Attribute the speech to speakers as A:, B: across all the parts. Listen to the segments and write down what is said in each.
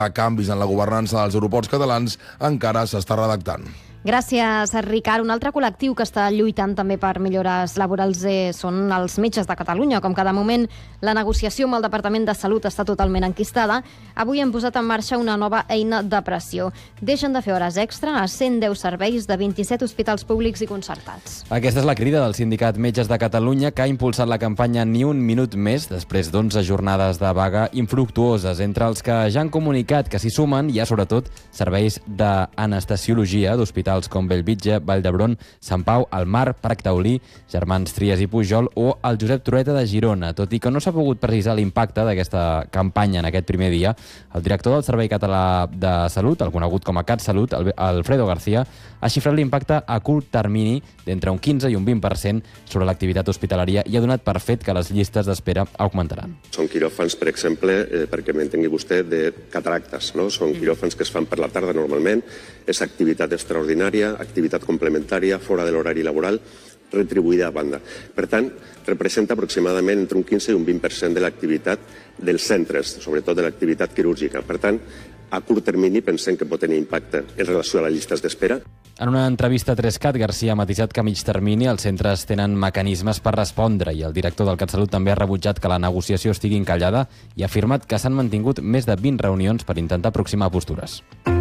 A: Canvis en la governança dels aeroports catalans encara s'està redactant.
B: Gràcies, Ricard. Un altre col·lectiu que està lluitant també per millores laborals són els metges de Catalunya. Com que de moment la negociació amb el Departament de Salut està totalment enquistada, avui hem posat en marxa una nova eina de pressió. Deixen de fer hores extra a 110 serveis de 27 hospitals públics i concertats.
C: Aquesta és la crida del Sindicat Metges de Catalunya, que ha impulsat la campanya Ni un minut més, després d'11 jornades de vaga infructuoses. Entre els que ja han comunicat que s'hi sumen hi ha sobretot serveis d'anestesiologia d'hospitals com Bellvitge, Vall d'Hebron, Sant Pau, el Mar, Parc Taulí, Germans Trias i Pujol o el Josep Trueta de Girona. Tot i que no s'ha pogut precisar l'impacte d'aquesta campanya en aquest primer dia, el director del Servei Català de Salut, el conegut com a CatSalut, Alfredo García, ha xifrat l'impacte a curt termini d'entre un 15 i un 20% sobre l'activitat hospitalària i ha donat per fet que les llistes d'espera augmentaran.
D: Són quiròfans, per exemple, perquè m'entengui vostè, de cataractes, no? Són quiròfans que es fan per la tarda normalment, és activitat extraordinària, activitat complementària, fora de l'horari laboral, retribuïda a banda. Per tant, representa aproximadament entre un 15 i un 20% de l'activitat dels centres, sobretot de l'activitat quirúrgica. Per tant, a curt termini pensem que pot tenir impacte en relació a les llistes d'espera.
C: En una entrevista a 3CAT, García ha matisat que a mig termini els centres tenen mecanismes per respondre i el director del CatSalut també ha rebutjat que la negociació estigui encallada i ha afirmat que s'han mantingut més de 20 reunions per intentar aproximar postures.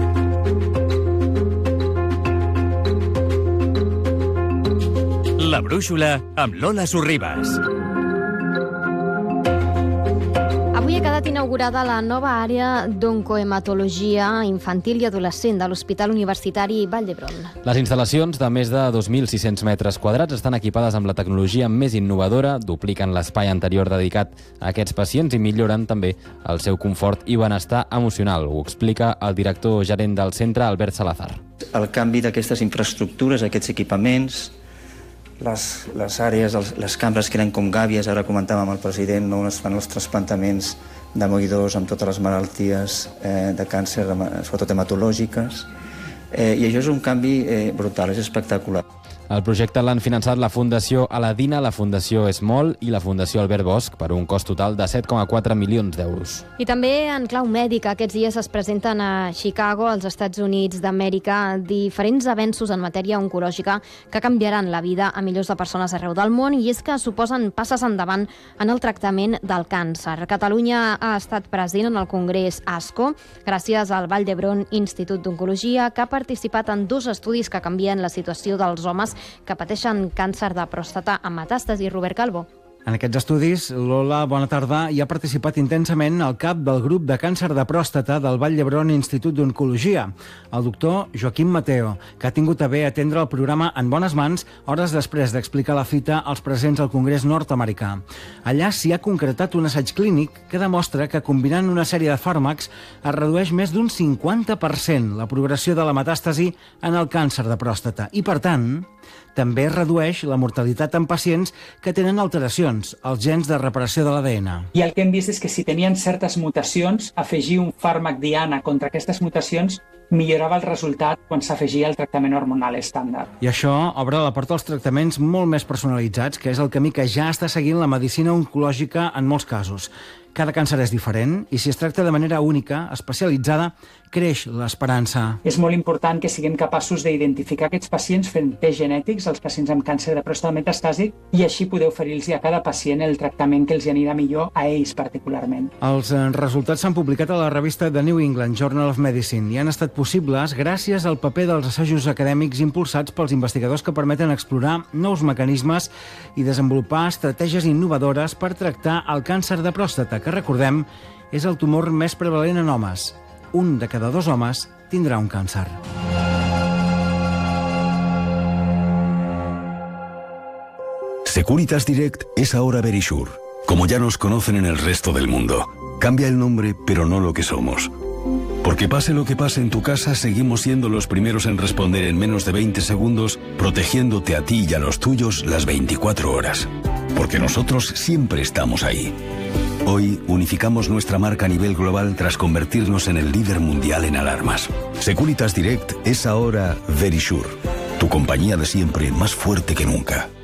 E: La Brúixola amb Lola Sorribas.
B: Avui ha quedat inaugurada la nova àrea d'oncohematologia infantil i adolescent de l'Hospital Universitari Vall d'Hebron.
C: Les instal·lacions de més de 2.600 metres quadrats estan equipades amb la tecnologia més innovadora, dupliquen l'espai anterior dedicat a aquests pacients i milloren també el seu confort i benestar emocional. Ho explica el director gerent del centre, Albert Salazar.
F: El canvi d'aquestes infraestructures, aquests equipaments, les àrees, les cambres que eren com gàbies, ara comentàvem amb el president, on es fan els trasplantaments de moïdors amb totes les malalties de càncer, sobretot hematològiques, i això és un canvi brutal, és espectacular.
C: El projecte l'han finançat la Fundació Aladina, la Fundació Esmol i la Fundació Albert Bosch per un cost total de 7,4 milions d'euros.
B: I també en clau mèdica, aquests dies es presenten a Chicago, als Estats Units d'Amèrica, diferents avenços en matèria oncològica que canviaran la vida a milions de persones arreu del món i és que suposen passes endavant en el tractament del càncer. Catalunya ha estat present en el Congrés ASCO gràcies al Vall d'Hebron Institut d'Oncologia, que ha participat en 2 estudis que canvien la situació dels homes que pateixen càncer de pròstata amb metàstasi. Robert Calvo.
G: En aquests estudis, Lola, bona tarda, hi ha participat intensament el cap del grup de càncer de pròstata del Vall d'Hebron Institut d'Oncologia, el doctor Joaquim Mateo, que ha tingut a bé atendre el programa En bones mans hores després d'explicar la fita als presents al Congrés nord-americà. Allà s'hi ha concretat un assaig clínic que demostra que combinant una sèrie de fàrmacs es redueix més d'un 50% la progressió de la metàstasi en el càncer de pròstata i, per tant, també es redueix la mortalitat en pacients que tenen alteracions, els gens de reparació de l'ADN.
H: I el que hem vist és que si tenien certes mutacions, afegir un fàrmac diana contra aquestes mutacions millorava el resultat quan s'afegia el tractament hormonal estàndard.
G: I això obre la porta als tractaments molt més personalitzats, que és el camí que ja està seguint la medicina oncològica en molts casos. Cada càncer és diferent i si es tracta de manera única, especialitzada, creix l'esperança.
H: És molt important que siguem capaços d'identificar aquests pacients fent tests genètics, els pacients amb càncer de pròstata metastàsic, i així poder oferir-los a cada pacient el tractament que els anirà millor a ells particularment.
G: Els resultats s'han publicat a la revista The New England Journal of Medicine i han estat possibles gràcies al paper dels assajos acadèmics impulsats pels investigadors que permeten explorar nous mecanismes i desenvolupar estratègies innovadores per tractar el càncer de pròstata, que recordem és el tumor més prevalent en homes. 1 de cada 2 homes tindrà un càncer.
I: Securitas Direct es ahora Verisure, como ya nos conocen en el resto del mundo. Cambia el nombre, pero no lo que somos. Porque pase lo que pase en tu casa, seguimos siendo los primeros en responder en menos de 20 segundos, protegiéndote a ti y a los tuyos las 24 horas. Porque nosotros siempre estamos ahí. Hoy unificamos nuestra marca a nivel global tras convertirnos en el líder mundial en alarmas. Securitas Direct es ahora Verisure, tu compañía de siempre más fuerte que nunca.